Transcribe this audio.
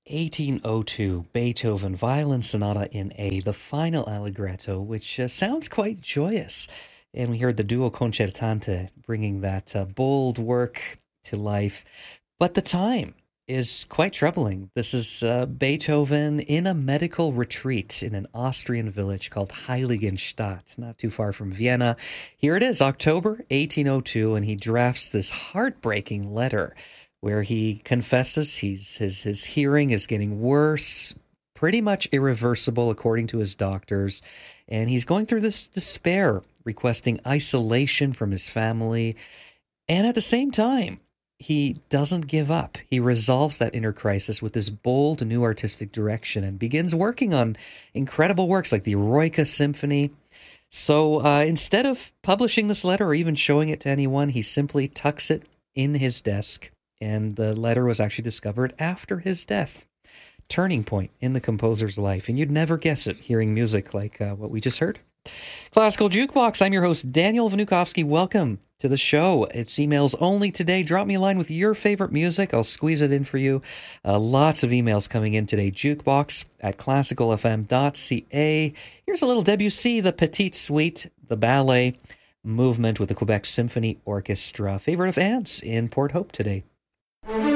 1802, Beethoven, Violin Sonata in A, the final Allegretto, which sounds quite joyous. And we heard the Duo Concertante bringing that bold work to life. But the time is quite troubling. This is Beethoven in a medical retreat in an Austrian village called Heiligenstadt, not too far from Vienna. Here it is, October 1802, and he drafts this heartbreaking letter where he confesses his hearing is getting worse, pretty much irreversible according to his doctors, and he's going through this despair, requesting isolation from his family, and at the same time, he doesn't give up. He resolves that inner crisis with this bold new artistic direction and begins working on incredible works like the Eroica Symphony. So instead of publishing this letter or even showing it to anyone, he simply tucks it in his desk, and the letter was actually discovered after his death. Turning point in the composer's life, and you'd never guess it hearing music like what we just heard. Classical Jukebox, I'm your host, Daniel Vnukovsky. Welcome to the show. It's emails only today. Drop me a line with your favorite music. I'll squeeze it in for you. Lots of emails coming in today. Jukebox at classicalfm.ca. Here's a little Debussy, the Petite Suite, the ballet movement with the Quebec Symphony Orchestra. Favorite of Anne's in Port Hope today.